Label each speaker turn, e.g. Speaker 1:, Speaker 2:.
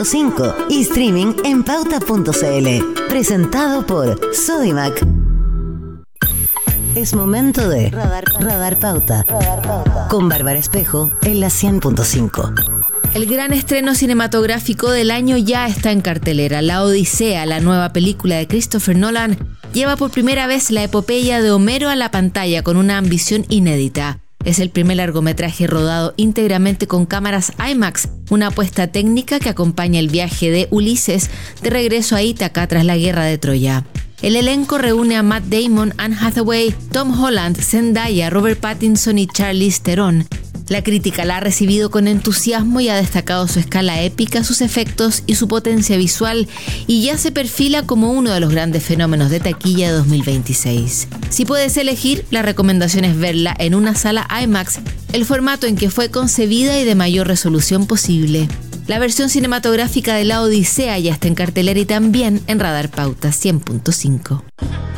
Speaker 1: 5 y streaming en pauta.cl. Presentado por Sodimac. Es momento de Radar Pauta. Con Bárbara Espejo en la 100.5.
Speaker 2: El gran estreno cinematográfico del año ya está en cartelera. La Odisea, la nueva película de Christopher Nolan, lleva por primera vez la epopeya de Homero a la pantalla con una ambición inédita. Es el primer largometraje rodado íntegramente con cámaras IMAX, una apuesta técnica que acompaña el viaje de Ulises de regreso a Ítaca tras la guerra de Troya. El elenco reúne a Matt Damon, Anne Hathaway, Tom Holland, Zendaya, Robert Pattinson y Charlize Theron. La crítica la ha recibido con entusiasmo y ha destacado su escala épica, sus efectos y su potencia visual, y ya se perfila como uno de los grandes fenómenos de taquilla de 2026. Si puedes elegir, la recomendación es verla en una sala IMAX, el formato en que fue concebida y de mayor resolución posible. La versión cinematográfica de La Odisea ya está en cartelera y también en Radar Pauta 100.5.